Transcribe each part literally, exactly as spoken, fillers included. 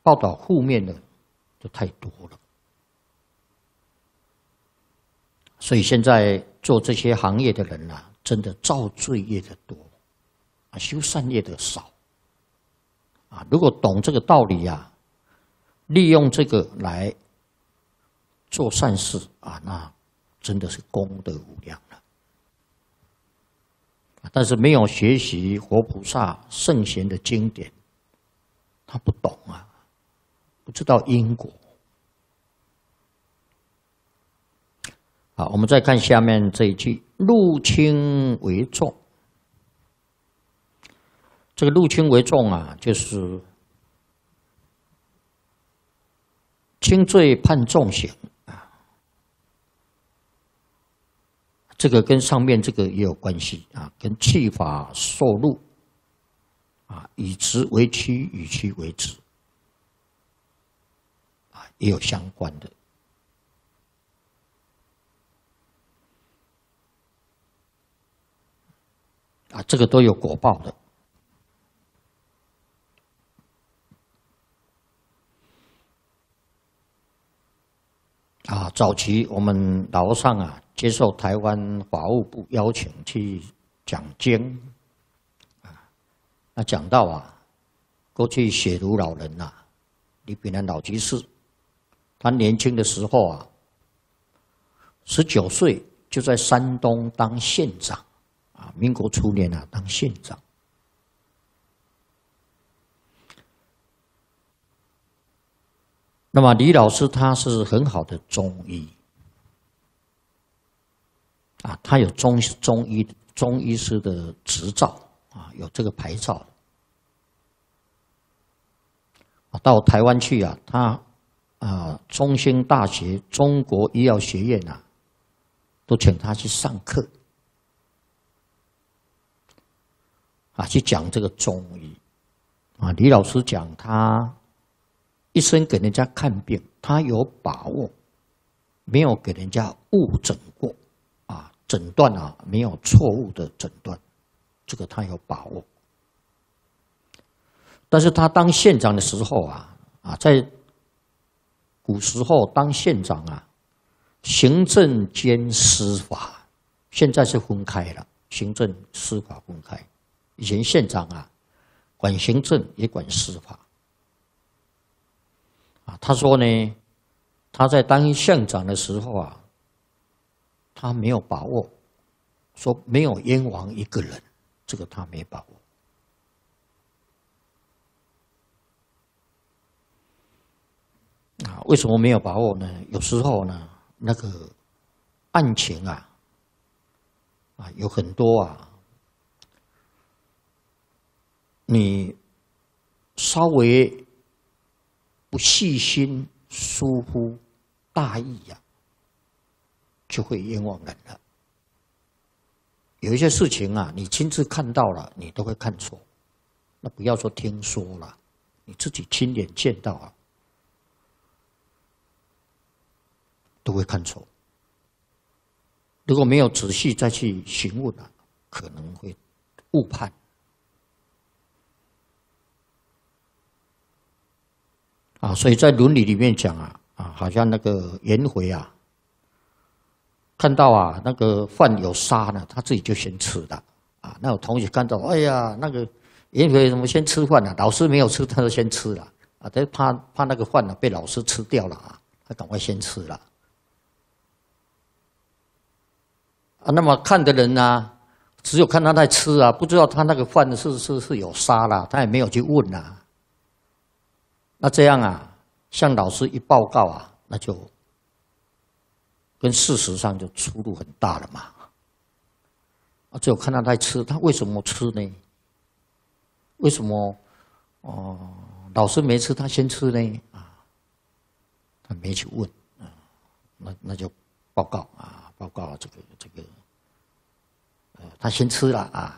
报道负面的就太多了。所以现在做这些行业的人啊，真的造罪业的多，啊，修善业的少。啊，如果懂这个道理啊，利用这个来做善事啊，那真的是功德无量了。但是没有学习活菩萨圣贤的经典，他不懂啊，不知道因果。好，我们再看下面这一句：入轻为重。这个入轻为重啊，就是轻罪判重刑啊。这个跟上面这个也有关系啊，跟弃法受禄啊，以直为曲，以曲为直啊，也有相关的。啊，这个都有果报的。啊，早期我们老和尚啊，接受台湾法务部邀请去讲经，啊，那讲到啊，过去雪庐老人呐、啊，李炳南老居士，他年轻的时候啊，十九岁就在山东当县长。啊，民国初年啊，当县长。那么李老师他是很好的中医，啊，他有中中医中医师的执照啊，有这个牌照。啊，到台湾去啊，他啊，中兴大学中国医药学院啊，都请他去上课。啊，去讲这个中医，啊，李老师讲他一生给人家看病，他有把握，没有给人家误诊过，啊，诊断啊没有错误的诊断，这个他有把握。但是他当县长的时候啊，啊，在古时候当县长啊，行政兼司法，现在是分开了，行政司法分开。以前县长啊，管行政也管司法。啊，他说呢，他在当县长的时候啊，他没有把握，说没有冤枉一个人，这个他没把握。啊，为什么没有把握呢？有时候呢，那个案情啊，啊，有很多啊。你稍微不细心、疏忽大意呀、啊，就会冤枉人了。有一些事情啊，你亲自看到了，你都会看错。那不要说听说了，你自己亲眼见到啊，都会看错。如果没有仔细再去询问啊，可能会误判。啊，所以在伦理里面讲啊，啊，好像那个颜回啊，看到啊那个饭有沙呢，他自己就先吃了。啊，那有同学看到，哎呀，那个颜回怎么先吃饭呢？老师没有吃，他就先吃了。啊，他怕怕那个饭呢被老师吃掉了啊，他赶快先吃了。啊，那么看的人呢、啊，只有看他在吃啊，不知道他那个饭是是是有沙啦，他也没有去问啊。那这样啊，向老师一报告啊，那就跟事实上就出入很大了嘛。啊，只有看他在吃，他为什么吃呢？为什么哦、呃，老师没吃，他先吃呢？啊，他没去问啊，那那就报告啊，报告这个这个，呃，他先吃了啊。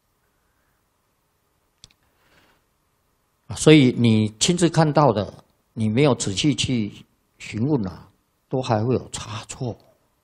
所以你亲自看到的，你没有仔细去询问啊，都还会有差错。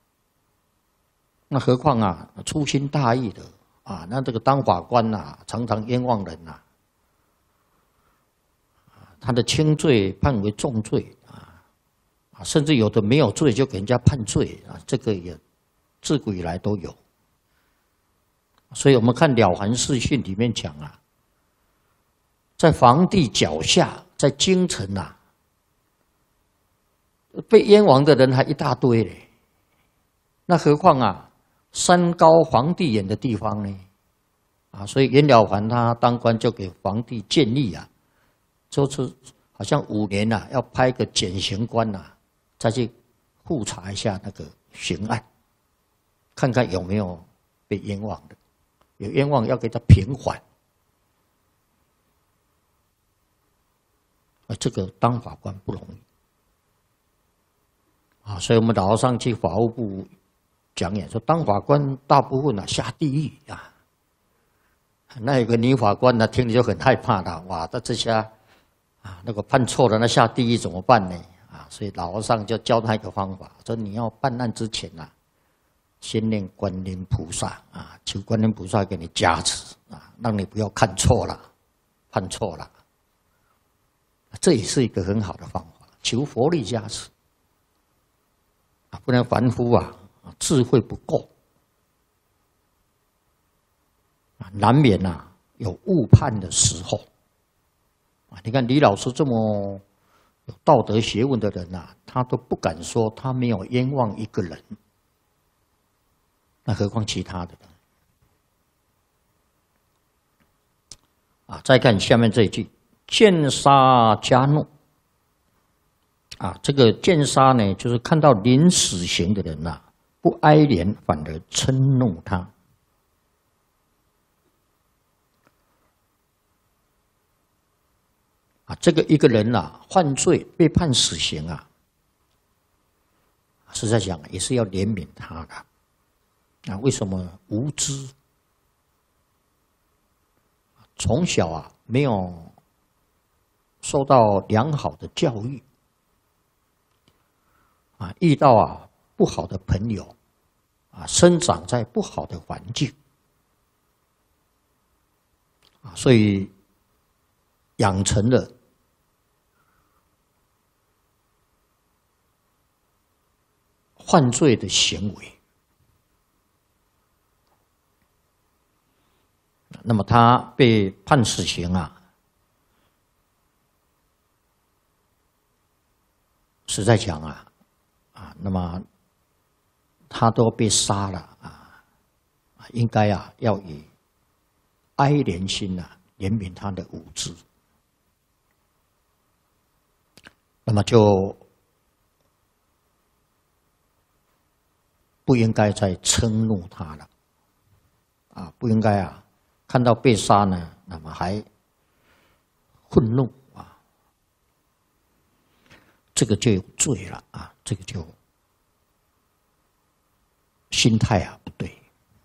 那何况啊，粗心大意的啊，那这个当法官呐、啊，常常冤枉人呐、啊， 他的轻罪判为重罪啊，啊，甚至有的没有罪就给人家判罪啊，这个也自古以来都有。所以我们看《了凡四训》里面讲啊，在皇帝脚下，在京城啊，被冤枉的人还一大堆嘞，那何况啊，山高皇帝远的地方呢？啊，所以袁了凡他当官就给皇帝建议啊，就是好像五年啊，要派个检刑官啊，再去复查一下那个刑案，看看有没有被冤枉的，有冤枉要给他平反。啊，这个当法官不容易啊，所以我们老上去法务部讲演说，当法官大部分啊下地狱啊。那有个女法官呢，听了就很害怕了，哇，那这下啊，那个判错了，那下地狱怎么办呢？啊，所以老和尚就教他一个方法，说你要办案之前啊，先念观音菩萨啊，求观音菩萨给你加持啊，让你不要看错了，判错了。这也是一个很好的方法，求佛力加持啊，不然凡夫啊，智慧不够。难免啊有误判的时候啊！你看李老师这么有道德学问的人啊，他都不敢说他没有冤枉一个人，那何况其他的人啊？再看下面这一句：“见杀加怒。”啊，这个见杀呢，就是看到临死刑的人呐、啊，不哀怜，反而嗔怒他。啊，这个一个人啊，犯罪被判死刑啊，实在讲也是要怜悯他的。啊，为什么无知？从小啊没有受到良好的教育，啊，遇到啊不好的朋友，啊，生长在不好的环境，啊，所以养成了犯罪的行为。那么他被判死刑啊，实在讲啊，啊，那么他都被杀了啊，应该啊要以哀怜心啊怜悯他的无知，那么就不应该再嗔怒他了，啊，不应该啊看到被杀呢，那么还愤怒啊，这个就有罪了啊，这个就心态啊不对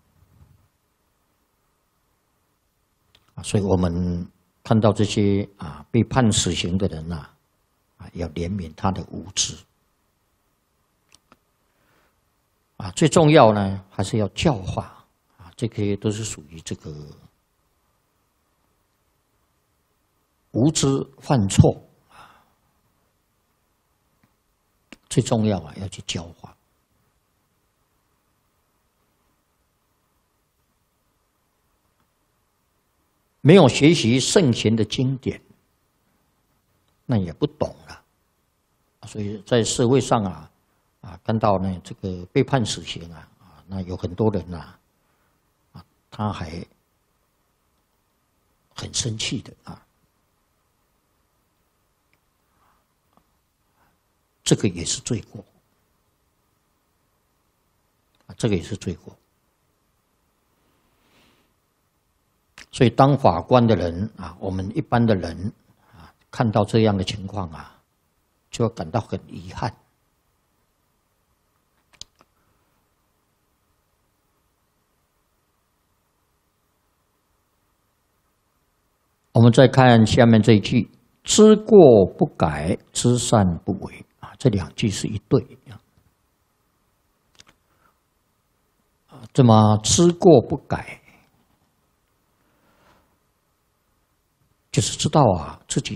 啊，所以我们看到这些啊被判死刑的人呐，啊，要怜悯他的无知。啊，最重要呢，还是要教化啊，这些都是属于这个无知犯错啊，最重要啊，要去教化。没有学习圣贤的经典，那也不懂了，所以在社会上啊。啊，看到呢，这个被判死刑啊，啊，那有很多人呐、啊，啊，他还很生气的啊，这个也是罪过，啊，这个也是罪过。所以当法官的人啊，我们一般的人啊，看到这样的情况啊，就要感到很遗憾。我们再看下面这一句：“知过不改，知善不为。”啊，这两句是一对啊。这么知过不改，就是知道啊自己